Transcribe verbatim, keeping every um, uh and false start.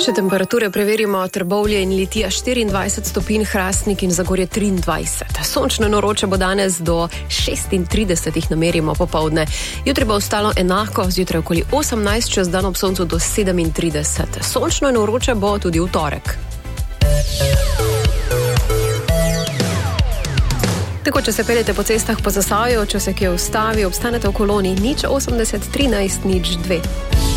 Še temperature preverimo: Trbovlje in Litija štiriindvajset stopinj, Hrastnik in Zagorje triindvajset. Sončno in vroče bo danes, do šestintrideset jih namerimo popoldne. Jutri bo ostalo enako, zjutraj okoli osemnajst, čez dan ob soncu do sedemintrideset. Sončno in vroče bo tudi v torek. Tako, če se peljete po cestah po Zasavju, če se kje ustavi, obstanete v koloni nič osemdeset trinajst nič dve.